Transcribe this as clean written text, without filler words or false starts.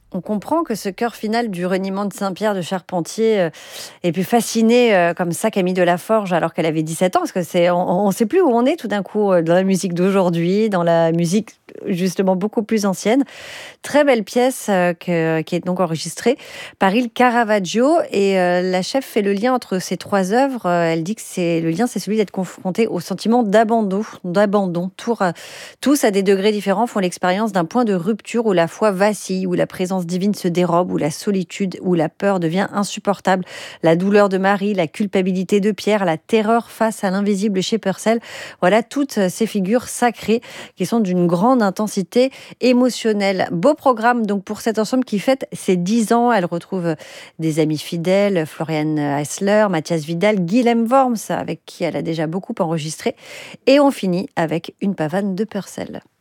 On comprend que ce chœur final du Reniement de Saint-Pierre de Charpentier, ait pu fasciner, comme ça Camille Delaforge alors qu'elle avait 17 ans. Parce que on sait plus où on est tout d'un coup, dans la musique d'aujourd'hui, dans la musique justement beaucoup plus ancienne. Très belle pièce, qui est donc enregistrée par Il Caravaggio et la chef fait le lien entre ces 3 œuvres. Elle dit que c'est celui d'être confronté au sentiment d'abandon. Tous, à des degrés différents, font l'expérience d'un point de rupture où la foi vacille, où la présence divine se dérobe, où la solitude, où la peur devient insupportable. La douleur de Marie, la culpabilité de Pierre, la terreur face à l'invisible chez Purcell. Voilà toutes ces figures sacrées qui sont d'une grande intensité émotionnelle. Beau programme donc pour cet ensemble qui fête ses 10 ans. Elle retrouve des amis fidèles, Florian Hessler, Mathias Vidal, Guilhem Worms, avec qui elle a déjà beaucoup enregistré. Et on finit avec une pavane de Purcell.